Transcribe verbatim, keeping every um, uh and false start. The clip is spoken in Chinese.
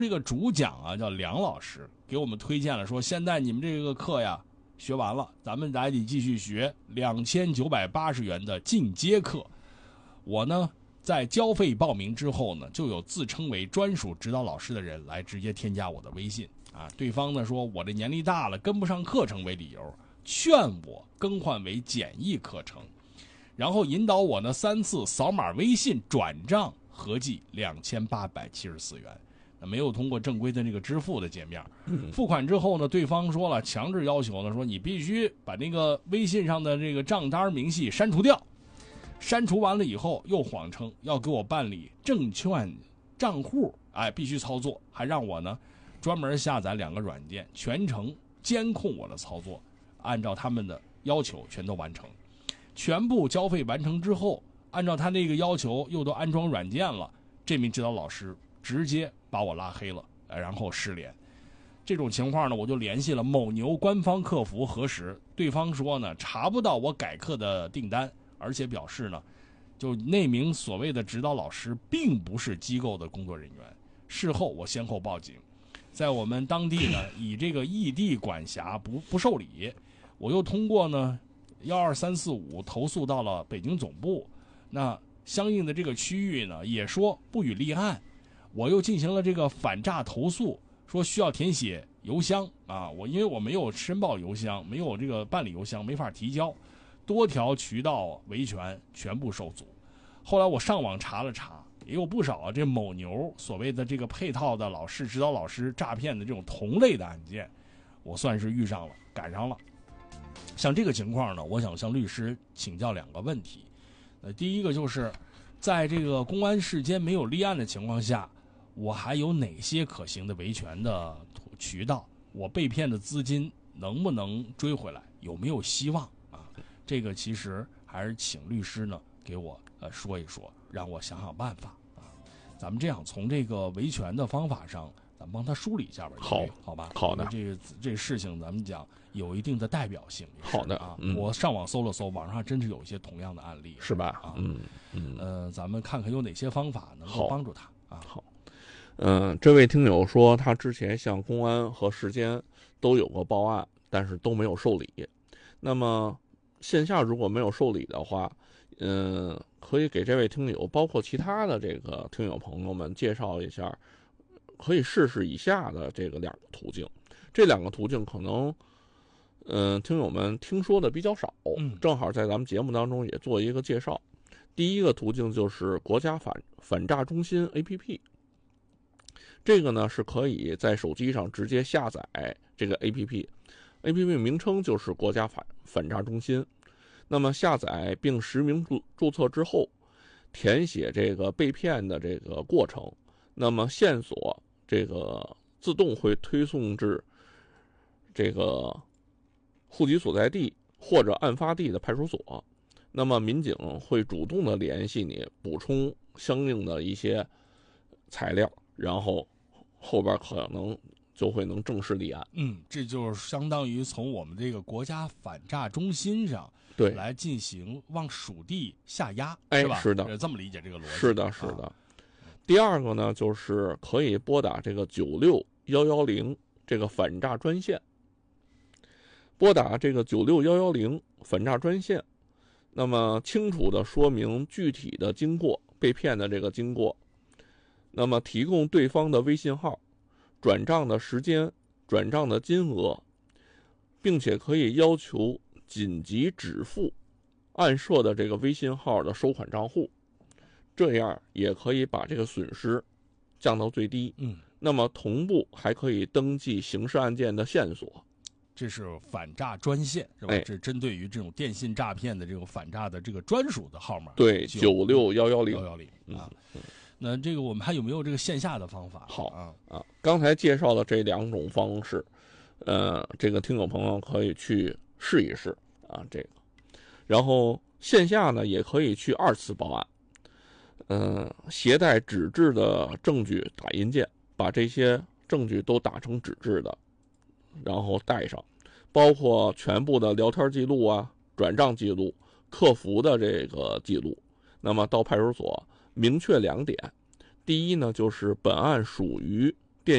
这个主讲啊叫梁老师，给我们推荐了说，现在你们这个课呀学完了，咱们还得继续学两千九百八十元的进阶课。我呢在交费报名之后呢，就有自称为专属指导老师的人来直接添加我的微信啊。对方呢说我这年龄大了跟不上课程为理由，劝我更换为简易课程，然后引导我呢三次扫码微信转账，合计两千八百七十四元。没有通过正规的那个支付的界面，付款之后呢，对方说了，强制要求呢，说你必须把那个微信上的这个账单明细删除掉。删除完了以后，又谎称要给我办理证券账户，哎，必须操作，还让我呢专门下载两个软件，全程监控我的操作，按照他们的要求全都完成。全部交费完成之后，按照他那个要求又都安装软件了，这名指导老师直接把我拉黑了，然后失联。这种情况呢，我就联系了某牛官方客服核实，对方说呢查不到我改课的订单，而且表示呢，就那名所谓的指导老师并不是机构的工作人员。事后我先后报警，在我们当地呢以这个异地管辖不不受理，我又通过呢幺二三四五投诉到了北京总部，那相应的这个区域呢也说不予立案。我又进行了这个反诈投诉，说需要填写邮箱啊，我因为我没有申报邮箱，没有这个办理邮箱，没法提交，多条渠道维权全部受阻。后来我上网查了查，也有不少啊这某牛所谓的这个配套的老师、指导老师诈骗的这种同类的案件，我算是遇上了，赶上了。像这个情况呢，我想向律师请教两个问题。呃，第一个就是在这个公安事件没有立案的情况下，我还有哪些可行的维权的渠道？我被骗的资金能不能追回来？有没有希望啊？这个其实还是请律师呢给我呃说一说，让我想想办法啊。咱们这样从这个维权的方法上，咱们帮他梳理一下吧。 好， 好吧。 好的。 这个这个事情咱们讲有一定的代表性。 好的啊、 嗯， 我上网搜了搜，网上真是有一些同样的案例， 是吧？ 啊， 嗯嗯。 呃，咱们看看有哪些方法能够帮助他啊。 好。嗯、呃，这位听友说，他之前向公安和时间都有过报案，但是都没有受理。那么线下如果没有受理的话，嗯、呃，可以给这位听友，包括其他的这个听友朋友们介绍一下，可以试试以下的这个两个途径。这两个途径可能，嗯、呃，听友们听说的比较少，正好在咱们节目当中也做一个介绍。第一个途径就是国家反反诈中心 A P P。这个呢是可以在手机上直接下载这个 A P P，A P P 名称就是国家反反诈中心。那么下载并实名注注册之后，填写这个被骗的这个过程，那么线索这个自动会推送至这个户籍所在地或者案发地的派出所。那么民警会主动的联系你，补充相应的一些材料，然后后边可能就会能正式立案。 嗯，这就是相当于从我们这个国家反诈中心上对来进行往属地下压， 哎， 是吧？ 是的， 这么理解这个逻辑。 是的，是的。 啊、 第二个呢，就是可以拨打这个九六幺幺零这个反诈专线，拨打这个九六幺幺零反诈专线。那么清楚的说明具体的经过，被骗的这个经过，那么提供对方的微信号、转账的时间、转账的金额，并且可以要求紧急止付暗设的这个微信号的收款账户，这样也可以把这个损失降到最低。 嗯， 那么同步还可以登记刑事案件的线索。 这是反诈专线，是吧？ 哎， 这针对于这种电信诈骗的这种反诈的这个专属的号码。 对，九六幺幺零幺幺零啊。那这个我们还有没有这个线下的方法？ 好啊啊，刚才介绍的这两种方式，呃，这个听友朋友可以去试一试啊，这个，然后线下呢也可以去二次报案，嗯、呃，携带纸质的证据打印件，把这些证据都打成纸质的，然后带上，包括全部的聊天记录啊、转账记录、客服的这个记录，那么到派出所明确两点。第一呢，就是本案属于